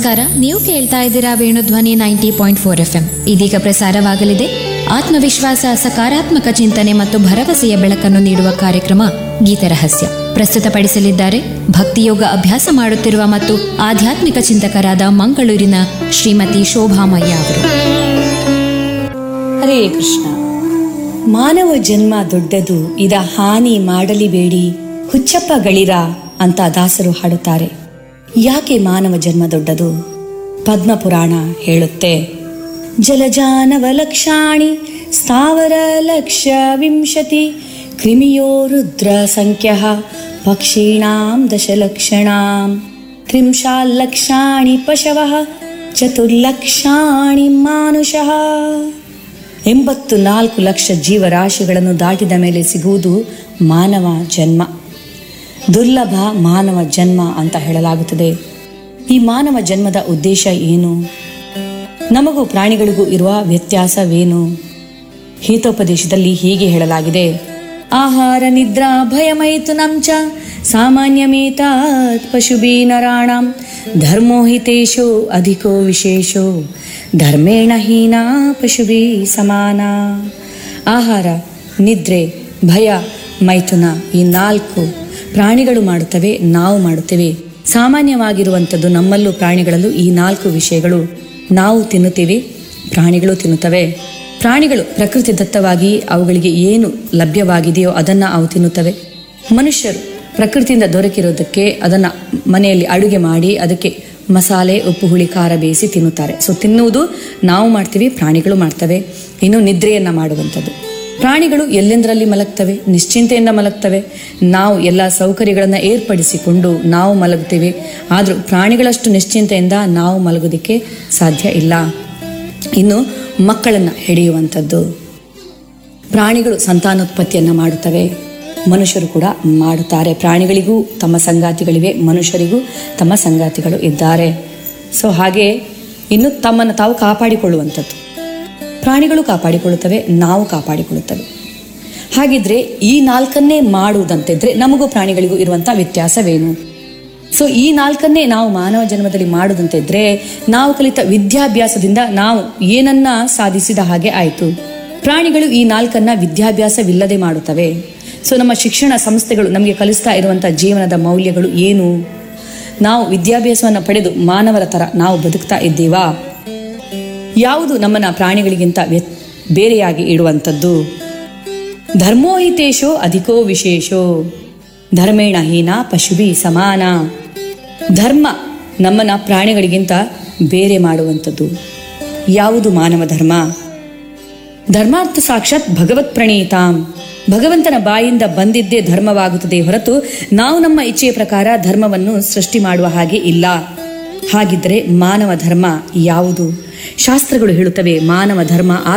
ನಮಸ್ಕಾರ. ನೀವು ಕೇಳ್ತಾ ಇದ್ದೀರಾ ವೇಣುಧ್ವನಿ 90.4 FM. ಇದೀಗ ಪ್ರಸಾರವಾಗಲಿದೆ ಆತ್ಮವಿಶ್ವಾಸ, ಸಕಾರಾತ್ಮಕ ಚಿಂತನೆ ಮತ್ತು ಭರವಸೆಯ ಬೆಳಕನ್ನು ನೀಡುವ ಕಾರ್ಯಕ್ರಮ ಗೀತರಹಸ್ಯ. ಪ್ರಸ್ತುತಪಡಿಸಲಿದ್ದಾರೆ ಭಕ್ತಿಯೋಗ ಅಭ್ಯಾಸ ಮಾಡುತ್ತಿರುವ ಮತ್ತು ಆಧ್ಯಾತ್ಮಿಕ ಚಿಂತಕರಾದ ಮಂಗಳೂರಿನ ಶ್ರೀಮತಿ ಶೋಭಾಮಯ್ಯ ಅವರು. ಹರೇ ಕೃಷ್ಣ. ಮಾನವ ಜನ್ಮ ದೊಡ್ಡದು, ಇದ ಹಾನಿ ಮಾಡಲಿಬೇಡಿ, ಹುಚ್ಚಪ್ಪ ಗಳಿರ ಅಂತ ದಾಸರು ಹಾಡುತ್ತಾರೆ. ಯಾಕೆ ಮಾನವ ಜನ್ಮ ದೊಡ್ಡದು? ಪದ್ಮಪುರಾಣ ಹೇಳುತ್ತೆ, ಜಲಜಾನವ ಲಕ್ಷಾಣಿ ಸ್ಥಾವರ ಲಕ್ಷ ವಿಂಶತಿ ಕ್ರಿಮಿಯೋ ರುದ್ರ ಸಂಖ್ಯಃ ಪಕ್ಷೀಣಾಂ ದಶಲಕ್ಷಣಾಂ ತ್ರಿಂಶಾಲ್ಲಕ್ಷಾಣಿ ಪಶವಃ ಚತುರ್ಲಕ್ಷಾಣಿ ಮಾನುಷಃ. 84 ಲಕ್ಷ ಜೀವರಾಶಿಗಳನ್ನು ದಾಟಿದ ಮೇಲೆ ಸಿಗುವುದು ಮಾನವ ಜನ್ಮ. ದುರ್ಲಭ ಮಾನವ ಜನ್ಮ ಅಂತ ಹೇಳಲಾಗುತ್ತದೆ. ಈ ಮಾನವ ಜನ್ಮದ ಉದ್ದೇಶ ಏನು? ನಮಗೂ ಪ್ರಾಣಿಗಳಿಗೂ ಇರುವ ವ್ಯತ್ಯಾಸವೇನು? ಹಿತೋಪದೇಶದಲ್ಲಿ ಹೀಗೆ ಹೇಳಲಾಗಿದೆ, ಆಹಾರ ನಿದ್ರಾ ಭಯಮೈಥುನಂ ಚ ಸಾಮಾನ್ಯಮೇತಾತ್ ಪಶುಭಿ ನರಾಣಾಂ ಧರ್ಮೋ ಹಿತೇಶೋ ಅಧಿಕೋ ವಿಶೇಷೋ ಧರ್ಮೇಣ ಹೀನಾ ಪಶುಭಿ ಸಮಾನ. ಆಹಾರ, ನಿದ್ರೆ, ಭಯ, ಮೈಥುನ ಈ 4 ಪ್ರಾಣಿಗಳು ಮಾಡುತ್ತವೆ, ನಾವು ಮಾಡುತ್ತೇವೆ. ಸಾಮಾನ್ಯವಾಗಿರುವಂಥದ್ದು ನಮ್ಮಲ್ಲೂ ಪ್ರಾಣಿಗಳಲ್ಲೂ ಈ 4 ವಿಷಯಗಳು. ನಾವು ತಿನ್ನುತ್ತೇವೆ, ಪ್ರಾಣಿಗಳು ತಿನ್ನುತ್ತವೆ. ಪ್ರಾಣಿಗಳು ಪ್ರಕೃತಿ ದತ್ತವಾಗಿ ಅವುಗಳಿಗೆ ಏನು ಲಭ್ಯವಾಗಿದೆಯೋ ಅದನ್ನು ಅವು ತಿನ್ನುತ್ತವೆ. ಮನುಷ್ಯರು ಪ್ರಕೃತಿಯಿಂದ ದೊರಕಿರೋದಕ್ಕೆ ಅದನ್ನು ಮನೆಯಲ್ಲಿ ಅಡುಗೆ ಮಾಡಿ ಅದಕ್ಕೆ ಮಸಾಲೆ, ಉಪ್ಪು, ಹುಳಿ, ಖಾರ ಬೇಯಿಸಿ ತಿನ್ನುತ್ತಾರೆ. ಸೊ ತಿನ್ನುವುದು ನಾವು ಮಾಡ್ತೀವಿ, ಪ್ರಾಣಿಗಳು ಮಾಡ್ತವೆ. ಇನ್ನು ನಿದ್ರೆಯನ್ನು ಮಾಡುವಂಥದ್ದು, ಪ್ರಾಣಿಗಳು ಎಲ್ಲೆಂದರಲ್ಲಿ ಮಲಗ್ತವೆ, ನಿಶ್ಚಿಂತೆಯಿಂದ ಮಲಗ್ತವೆ. ನಾವು ಎಲ್ಲ ಸೌಕರ್ಯಗಳನ್ನು ಏರ್ಪಡಿಸಿಕೊಂಡು ನಾವು ಮಲಗ್ತೇವೆ. ಆದರೂ ಪ್ರಾಣಿಗಳಷ್ಟು ನಿಶ್ಚಿಂತೆಯಿಂದ ನಾವು ಮಲಗೋದಕ್ಕೆ ಸಾಧ್ಯ ಇಲ್ಲ. ಇನ್ನು ಮಕ್ಕಳನ್ನು ಹಿಡಿಯುವಂಥದ್ದು, ಪ್ರಾಣಿಗಳು ಸಂತಾನೋತ್ಪತ್ತಿಯನ್ನು ಮಾಡುತ್ತವೆ, ಮನುಷ್ಯರು ಕೂಡ ಮಾಡುತ್ತಾರೆ. ಪ್ರಾಣಿಗಳಿಗೂ ತಮ್ಮ ಸಂಗಾತಿಗಳಿವೆ, ಮನುಷ್ಯರಿಗೂ ತಮ್ಮ ಸಂಗಾತಿಗಳು ಇದ್ದಾರೆ. ಸೊ ಹಾಗೆ ಇನ್ನು ತಮ್ಮನ್ನು ತಾವು ಕಾಪಾಡಿಕೊಳ್ಳುವಂಥದ್ದು, ಪ್ರಾಣಿಗಳು ಕಾಪಾಡಿಕೊಳ್ಳುತ್ತವೆ, ನಾವು ಕಾಪಾಡಿಕೊಳ್ಳುತ್ತವೆ. ಹಾಗಿದ್ರೆ ಈ 4 ಮಾಡುವುದಂತಿದ್ರೆ ನಮಗೂ ಪ್ರಾಣಿಗಳಿಗೂ ಇರುವಂಥ ವ್ಯತ್ಯಾಸವೇನು? ಸೊ ಈ 4 ನಾವು ಮಾನವ ಜನ್ಮದಲ್ಲಿ ಮಾಡುವುದಂತಿದ್ರೆ ನಾವು ಕಲಿತ ವಿದ್ಯಾಭ್ಯಾಸದಿಂದ ನಾವು ಏನನ್ನ ಸಾಧಿಸಿದ ಹಾಗೆ ಆಯಿತು. ಪ್ರಾಣಿಗಳು ಈ 4 ವಿದ್ಯಾಭ್ಯಾಸವಿಲ್ಲದೆ ಮಾಡುತ್ತವೆ. ಸೊ ನಮ್ಮ ಶಿಕ್ಷಣ ಸಂಸ್ಥೆಗಳು ನಮಗೆ ಕಲಿಸ್ತಾ ಇರುವಂಥ ಜೀವನದ ಮೌಲ್ಯಗಳು ಏನು? ನಾವು ವಿದ್ಯಾಭ್ಯಾಸವನ್ನು ಪಡೆದು ಮಾನವರ ಥರ ನಾವು ಬದುಕ್ತಾ ಇದ್ದೀವಾ? ಯಾವುದು ನಮ್ಮನ್ನ ಪ್ರಾಣಿಗಳಿಗಿಂತ ಬೇರೆಯಾಗಿ ಇಡುವಂಥದ್ದು? ಧರ್ಮೋಹಿತೇಶೋ ಅಧಿಕೋ ವಿಶೇಷೋ ಧರ್ಮೇಣ ಹೀನ ಪಶುಭಿ ಸಮಾನ. ಧರ್ಮ ನಮ್ಮನ್ನ ಪ್ರಾಣಿಗಳಿಗಿಂತ ಬೇರೆ ಮಾಡುವಂಥದ್ದು. ಯಾವುದು ಮಾನವ ಧರ್ಮ? ಧರ್ಮಾರ್ಥ ಸಾಕ್ಷಾತ್ ಭಗವತ್ ಪ್ರಣೀತಾಂ. ಭಗವಂತನ ಬಾಯಿಂದ ಬಂದಿದ್ದೇ ಧರ್ಮವಾಗುತ್ತದೆ ಹೊರತು ನಾವು ನಮ್ಮ ಇಚ್ಛೆಯ ಪ್ರಕಾರ ಧರ್ಮವನ್ನು ಸೃಷ್ಟಿ ಮಾಡುವ ಹಾಗೆ ಇಲ್ಲ. ಹಾಗಿದ್ದರೆ ಮಾನವ ಧರ್ಮ ಯಾವುದು? ಶಾಸ್ತ್ರಗಳು ಹೇಳುತ್ತವೆ, ಮಾನವ ಧರ್ಮ